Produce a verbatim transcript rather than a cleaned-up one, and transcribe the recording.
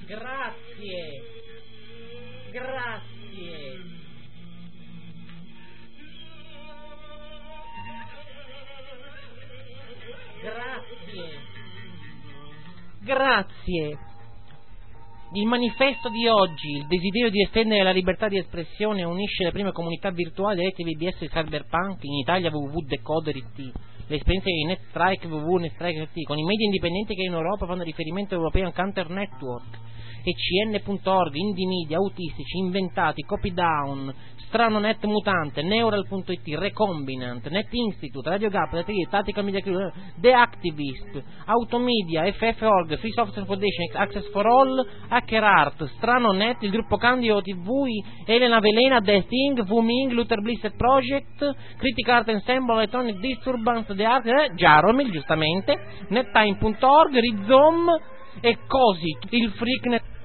Grazie. Grazie. Grazie. Grazie. Il manifesto di oggi, il desiderio di estendere la libertà di espressione, unisce le prime comunità virtuali dirette V B S Cyberpunk, in Italia www punto decoder punto it, le esperienze di NetStrike www punto netstrike punto it, con i media indipendenti che in Europa fanno riferimento a European Counter Network, E C N punto org, Indie Media, Autistici, Inventati, Copy Down, Strano Net Mutante, Neural punto it, Recombinant, Net Institute, Radio Gap, Tactical Media Crew, The Activist, Automedia, F F punto org, Free Software Foundation, Access for All, Hacker Art, Strano Net, il gruppo Candido T V, Elena Velena, Death Inc, Wuming, Luther Blissett Project, Critical Art Ensemble, Electronic Disturbance, The Art, eh, Jaromil, giustamente, Nettime punto org, Rizom e così, il Freaknet.